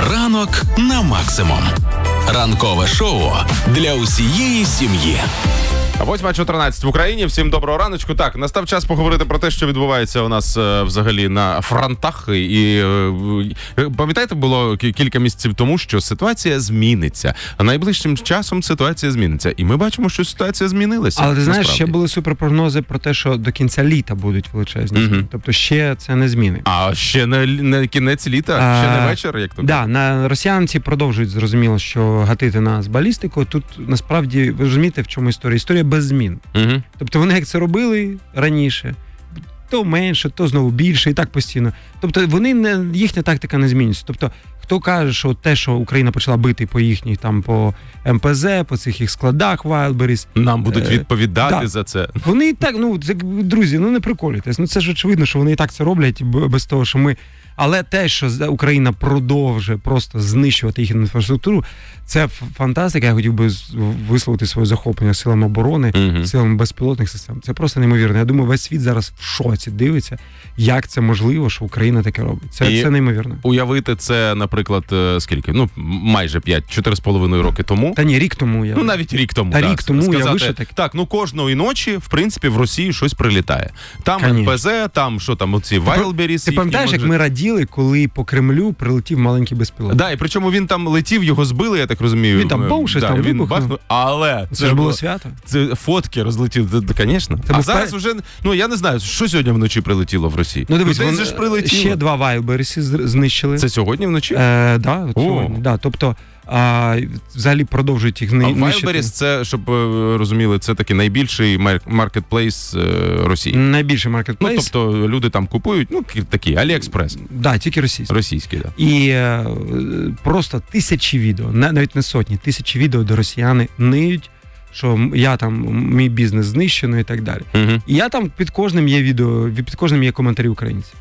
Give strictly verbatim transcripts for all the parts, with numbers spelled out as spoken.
Ранок на максимум. Ранкове шоу для усієї сім'ї. восьма чотирнадцять в Україні. Всім доброго раночку. Так, настав час поговорити про те, що відбувається у нас е, взагалі на фронтах. І е, пам'ятаєте, було кілька місяців тому, що ситуація зміниться. А найближчим часом ситуація зміниться. І ми бачимо, що ситуація змінилася. Але ти знаєш, насправді. ще були суперпрогнози про те, що до кінця літа будуть величезні. Угу. Тобто ще це не зміни. А ще не, не кінець літа, а, ще не вечір, як то? Да, на росіянці продовжують, зрозуміло, що гатити нас балістикою. Тут насправді, ви розумієте, в чому історія? Історія без змін. Угу. Тобто вони як це робили раніше, то менше, то знову більше, і так постійно. Тобто вони не, їхня тактика не змінюється. Тобто хто каже, що те, що Україна почала бити по їхніх там по ем пе зет, по цих їх складах Wildberries. Нам будуть відповідати е, да. за це. Вони і так, ну, це, друзі, ну не приколюйтесь. Ну це ж очевидно, що вони і так це роблять без того, що ми... Але те, що Україна продовжує просто знищувати їхню інфраструктуру, це фантастика. Я хотів би висловити своє захоплення силами оборони, uh-huh. силами безпілотних систем. Це просто неймовірно. Я думаю, весь світ зараз в шоці дивиться, як це можливо, що Україна таке робить. Це, це неймовірно. Уявити це, наприклад, скільки? Ну, майже п'ять, чотири з половиною роки тому. Та ні, рік тому. Я... Ну, навіть рік тому. Та так, рік тому сказати, я вище так. Так, ну кожної ночі, в принципі, в Росії щось прилітає. Там ем пе зет, там, що там, оці Wildberries. Ти пам'ятаєш, як ми раділи, коли по Кремлю прилетів маленький безпілотник? Да, і причому він там летів, його збили, я так розумію. Він там був, щось да, там він вибухнув. бахнув, але... Це, це ж було свято. Це фотки розлетіли, звісно. А зараз вже, ну я не знаю, що сьогодні вночі прилетіло в Росії. Ну дивись, ну, ж прилетіло. Ще два Wildberries знищили. Це сьогодні вночі? Е, да, от сьогодні, да, тобто а, взагалі продовжують їх нищити. А Wildberries, це, щоб ви розуміли, це такий найбільший маркетплейс Росії. Найбільший маркетплейс. Ну, тобто люди там купують, ну, такі, Аліекспрес. Да, тільки російські. Російські, да. І е, просто тисячі відео, навіть не сотні, тисячі відео, де росіяни ниють, що я там, мій бізнес знищено і так далі. Угу. І я там під кожним є відео, під кожним є коментарі українців.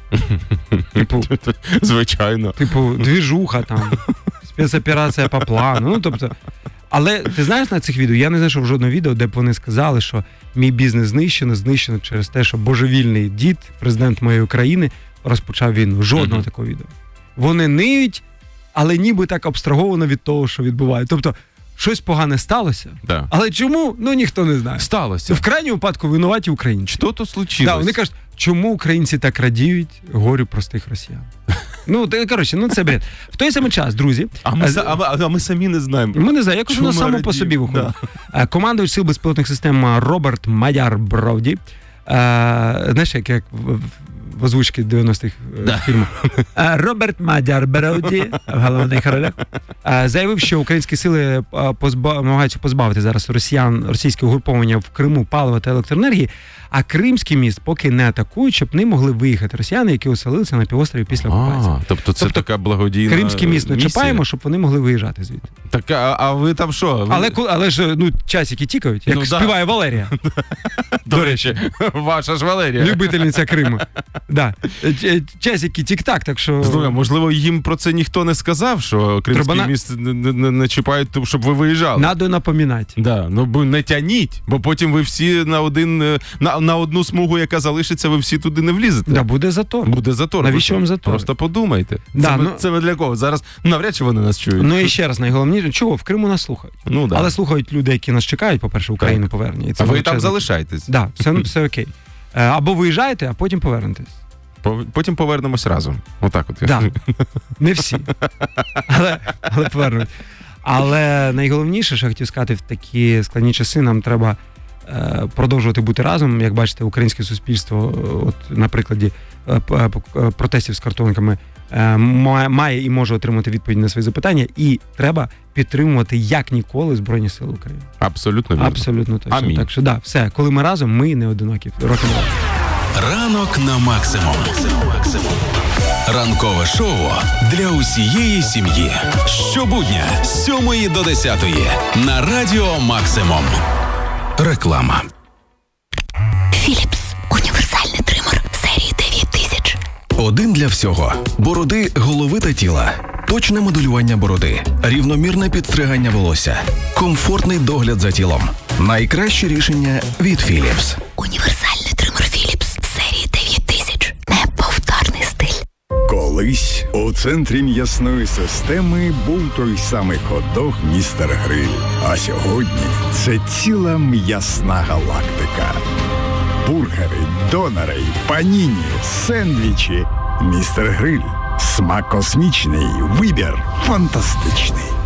Типу, звичайно. Типу, двіжуха там, спецоперація по плану. Ну, тобто, але ти знаєш на цих відео, я не знайшов жодного відео, де б вони сказали, що мій бізнес знищено, знищено через те, що божевільний дід, президент моєї країни, розпочав війну. Жодного uh-huh. такого відео. Вони ниють, але ніби так абстраговано від того, що відбувається. Тобто, щось погане сталося, да. але чому? Ну, ніхто не знає. Сталося. В крайньому випадку винуваті українці. Що то случилось? Да, вони кажуть, чому українці так радіють горю простих росіян? Ну, коротше, ну це бред. В той самий час, друзі... А ми, а, а, а ми самі не знаємо. Ми не знаємо, якось воно само радію? По собі виходить. Да. Командувач сил безпілотних систем Роберт Мадяр Броуді, знаєш, як, як в, в озвучці дев'яностих да. фільмів. Роберт Мадяр Броуді, в головних ролях, заявив, що українські сили позба, намагаються позбавити зараз росіян, російське угруповання в Криму палива та електроенергії, а Кримський міст поки не атакують, щоб не могли виїхати росіяни, які оселилися на півострові після окупації. А, тобто це тобто, така благодійна Кримський міст не місія. Чіпаємо, щоб вони могли виїжджати звідти. Так, а, а ви там що? Ви... Але, але ж, ну, часики тікають, як ну, співає да. Валерія. До речі, ваша ж Валерія. Любительниця Криму. Да. Часики тік-так, так що... Слухай, можливо, їм про це ніхто не сказав, що Кримський Треба міст на... не, не, не чіпають, щоб ви виїжджали. Надо напоминати. Да, ну не тяніть, бо потім ви всі на один на, на одну смугу, яка залишиться, ви всі туди не влізете. Да, буде затор. Буде затор. Навіщо вам затор? Просто подумайте. Да, це, ну... це ви для кого? Зараз навряд чи вони нас чують. Ну і ще раз, найголовніше, чого? В Криму нас слухають. Ну, да. Але слухають люди, які нас чекають, по-перше, Україну повернення. А ви там залишаєтесь? Так, да, все, все окей. Або виїжджаєте, а потім повернетесь. Потім повернемось разом. Отак от. Да. Не всі. Але, але повернемось. Але найголовніше, що я хотів сказати, в такі складні часи нам треба е, продовжувати бути разом. Як бачите, українське суспільство, от на прикладі е, протестів з картонками, е, має і може отримати відповідь на свої запитання. І треба підтримувати як ніколи Збройні Сили України. Абсолютно вірно. Абсолютно точно. Амінь. Так що, да, все. Коли ми разом, ми не одинокі. Рок-н-рол. Ранок на максимум. Ранкове шоу для усієї сім'ї. Щобудня з сьомої до десятої на Радіо Максимум. Реклама. Philips. Універсальний тример серії дев'ять тисяч. Один для всього. Бороди, голови та тіла. Точне моделювання бороди. Рівномірне підстригання волосся. Комфортний догляд за тілом. Найкраще рішення від Philips. Універсальний тример Philips серії дев'ять тисяч. Неповторний стиль. Колись У центрі м'ясної системи був той самий хот-дог «Містер Гриль». А сьогодні це ціла м'ясна галактика. Бургери, донери, паніні, сендвічі. «Містер Гриль». Смак космічний, вибір фантастичний.